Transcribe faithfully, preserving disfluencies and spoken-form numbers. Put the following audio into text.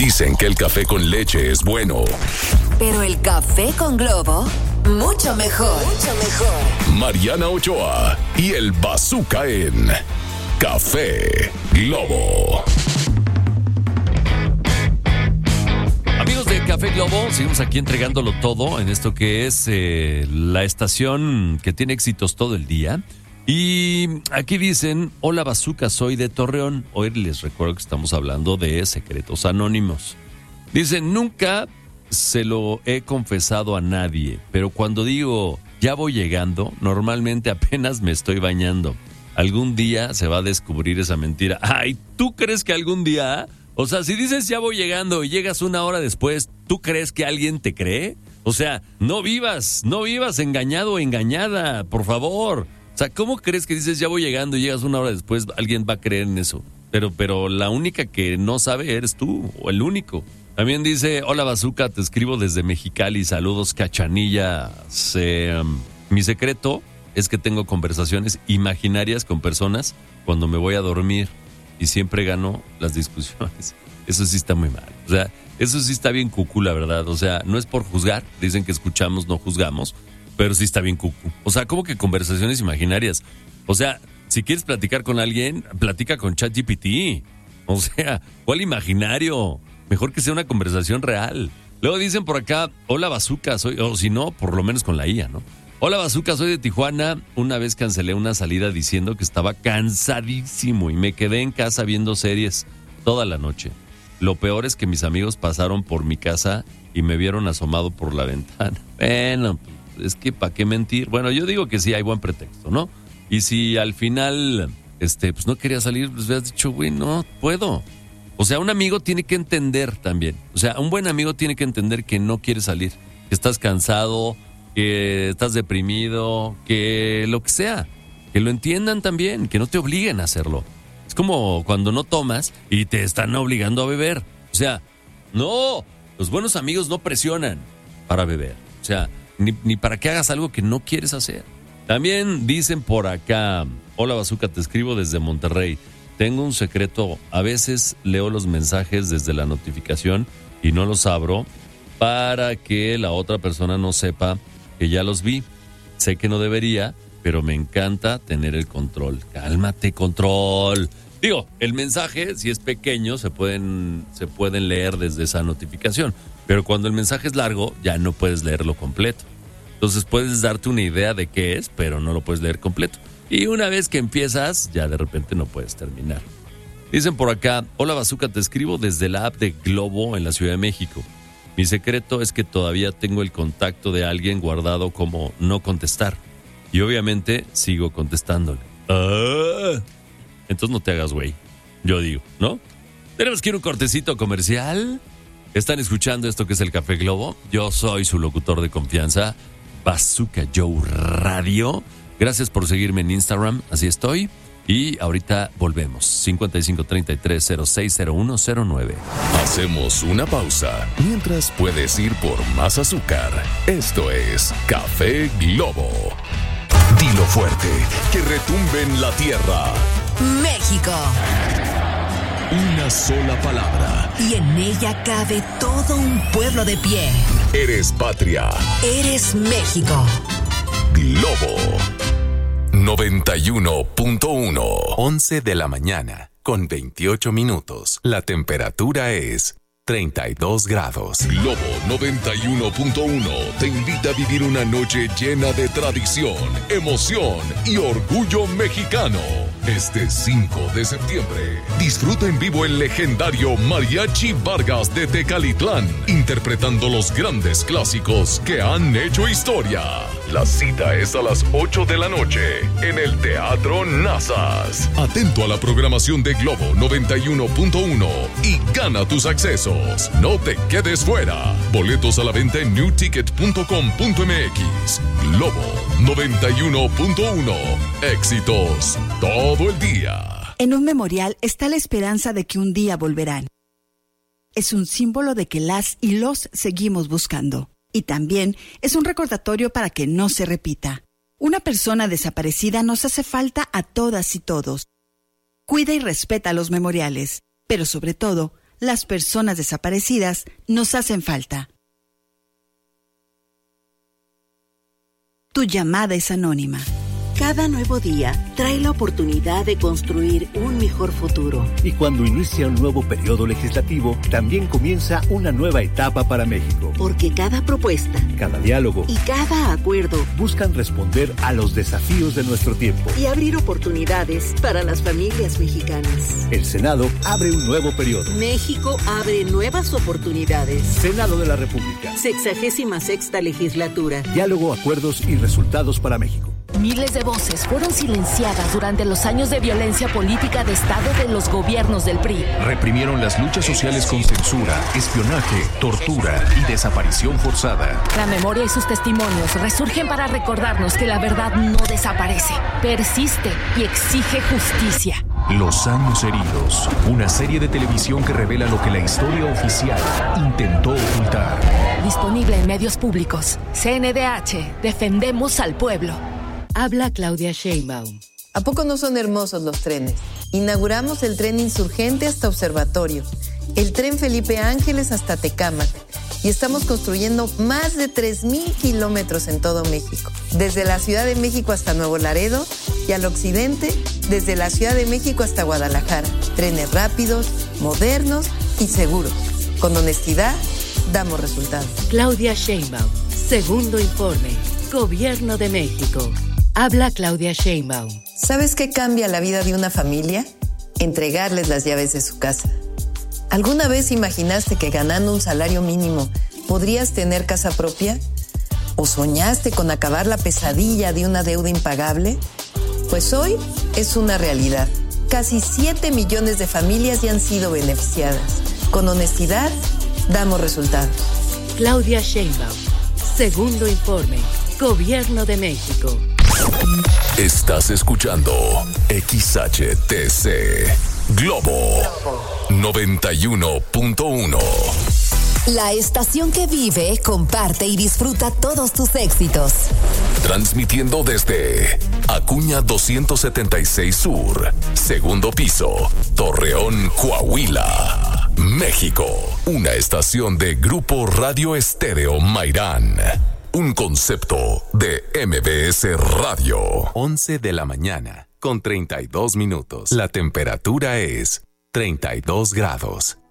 Dicen que el café con leche es bueno, pero el café con Globo, mucho mejor. Mucho mejor. Mariana Ochoa y el Bazooka en Café Globo. Amigos de Café Globo, seguimos aquí entregándolo todo en esto que es eh, la estación que tiene éxitos todo el día. Y aquí dicen, hola Bazooka, soy de Torreón. Hoy les recuerdo que estamos hablando de secretos anónimos. Dicen, nunca se lo he confesado a nadie, pero cuando digo ya voy llegando, normalmente apenas me estoy bañando. Algún día se va a descubrir esa mentira. Ay, ¿tú crees que algún día? O sea, si dices ya voy llegando y llegas una hora después, ¿tú crees que alguien te cree? O sea, no vivas, no vivas engañado o engañada, por favor. O sea, ¿cómo crees que dices ya voy llegando y llegas una hora después, alguien va a creer en eso? Pero, pero la única que no sabe eres tú, o el único. También dice, hola Bazooka, te escribo desde Mexicali, saludos Cachanilla. Se, um, mi secreto es que tengo conversaciones imaginarias con personas cuando me voy a dormir y siempre gano las discusiones. Eso sí está muy mal. O sea, eso sí está bien cucú, la verdad. O sea, no es por juzgar, dicen que escuchamos, no juzgamos. Pero sí está bien cucu. O sea, ¿cómo que conversaciones imaginarias? O sea, si quieres platicar con alguien, platica con ChatGPT. O sea, ¿cuál imaginario? Mejor que sea una conversación real. Luego dicen por acá, hola Bazooka, soy, o si no, por lo menos con la I A, ¿no? Hola Bazooka, soy de Tijuana. Una vez cancelé una salida diciendo que estaba cansadísimo y me quedé en casa viendo series toda la noche. Lo peor es que mis amigos pasaron por mi casa y me vieron asomado por la ventana. Bueno, es que ¿para qué mentir? Bueno, yo digo que sí hay buen pretexto, ¿no? Y si al final, este, pues no quería salir, pues hubieras dicho, güey, no puedo. O sea, un amigo tiene que entender también. O sea, un buen amigo tiene que entender que no quiere salir, que estás cansado, que estás deprimido, que lo que sea. Que lo entiendan también, que no te obliguen a hacerlo. Es como cuando no tomas y te están obligando a beber. O sea, no, los buenos amigos no presionan para beber. O sea, Ni, ni para que hagas algo que no quieres hacer. También dicen por acá, hola Bazooka, te escribo desde Monterrey. Tengo un secreto, a veces leo los mensajes desde la notificación y no los abro para que la otra persona no sepa que ya los vi. Sé que no debería, pero me encanta tener el control. Cálmate, control. Digo, el mensaje, si es pequeño, se pueden, se pueden leer desde esa notificación. Pero cuando el mensaje es largo, ya no puedes leerlo completo. Entonces puedes darte una idea de qué es, pero no lo puedes leer completo. Y una vez que empiezas, ya de repente no puedes terminar. Dicen por acá, hola Bazooka, te escribo desde la app de Globo en la Ciudad de México. Mi secreto es que todavía tengo el contacto de alguien guardado como no contestar. Y obviamente sigo contestándole. Ah, entonces no te hagas güey. Yo digo, ¿no? Tenemos que ir a un cortecito comercial. Están escuchando esto que es el Café Globo. Yo soy su locutor de confianza, Bazooka Joe Radio. Gracias por seguirme en Instagram, así estoy. Y ahorita volvemos, cincuenta y cinco treinta y tres cero seis cero uno cero nueve. Hacemos una pausa, mientras puedes ir por más azúcar. Esto es Café Globo. Dilo fuerte, que retumbe en la tierra. México. Una sola palabra. Y en ella cabe todo un pueblo de pie. Eres patria. Eres México. Globo noventa y uno punto uno. once de la mañana, con veintiocho minutos. La temperatura es treinta y dos grados. Globo noventa y uno punto uno te invita a vivir una noche llena de tradición, emoción y orgullo mexicano. Este cinco de septiembre, disfruta en vivo el legendario Mariachi Vargas de Tecalitlán, interpretando los grandes clásicos que han hecho historia. La cita es a las ocho de la noche en el Teatro Nazas. Atento a la programación de Globo noventa y uno punto uno y gana tus accesos. No te quedes fuera. Boletos a la venta en new ticket punto com punto m x. Globo noventa y uno punto uno. Éxitos todo el día. En un memorial está la esperanza de que un día volverán. Es un símbolo de que las y los seguimos buscando. Y también es un recordatorio para que no se repita. Una persona desaparecida nos hace falta a todas y todos. Cuida y respeta los memoriales, pero sobre todo, las personas desaparecidas nos hacen falta. Tu llamada es anónima. Cada nuevo día trae la oportunidad de construir un mejor futuro. Y cuando inicia un nuevo periodo legislativo, también comienza una nueva etapa para México. Porque cada propuesta, cada diálogo y cada acuerdo buscan responder a los desafíos de nuestro tiempo y abrir oportunidades para las familias mexicanas. El Senado abre un nuevo periodo. México abre nuevas oportunidades. Senado de la República. Sexagésima sexta legislatura. Diálogo, acuerdos y resultados para México. Miles de voces fueron silenciadas durante los años de violencia política de Estado de los gobiernos del P R I. Reprimieron las luchas sociales con censura, espionaje, tortura y desaparición forzada. La memoria y sus testimonios resurgen para recordarnos que la verdad no desaparece, persiste y exige justicia. Los años heridos, una serie de televisión que revela lo que la historia oficial intentó ocultar. Disponible en medios públicos. C N D H, defendemos al pueblo. Habla Claudia Sheinbaum. ¿A poco no son hermosos los trenes? Inauguramos el tren Insurgente hasta Observatorio, el tren Felipe Ángeles hasta Tecámac y estamos construyendo más de tres mil kilómetros en todo México. Desde la Ciudad de México hasta Nuevo Laredo y al occidente, desde la Ciudad de México hasta Guadalajara. Trenes rápidos, modernos y seguros. Con honestidad, damos resultados. Claudia Sheinbaum. Segundo informe. Gobierno de México. Habla Claudia Sheinbaum. ¿Sabes qué cambia la vida de una familia? Entregarles las llaves de su casa. ¿Alguna vez imaginaste que ganando un salario mínimo podrías tener casa propia? ¿O soñaste con acabar la pesadilla de una deuda impagable? Pues hoy es una realidad. Casi siete millones de familias ya han sido beneficiadas. Con honestidad, damos resultados. Claudia Sheinbaum. Segundo informe. Gobierno de México. Estás escuchando X H T C Globo noventa y uno punto uno. La estación que vive, comparte y disfruta todos tus éxitos. Transmitiendo desde Acuña doscientos setenta y seis Sur, segundo piso, Torreón, Coahuila, México. Una estación de Grupo Radio Estéreo Mairán. Un concepto de M B S Radio. once de la mañana, con treinta y dos minutos. La temperatura es treinta y dos grados.